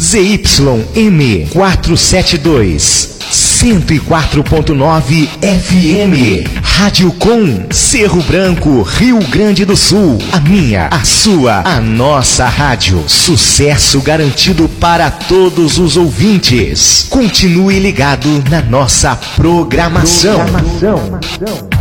ZYM 472, 104.9 FM. Rádio Com, Cerro Branco, Rio Grande do Sul. A minha, a sua, a nossa rádio. Sucesso garantido para todos os ouvintes. Continue ligado na nossa programação.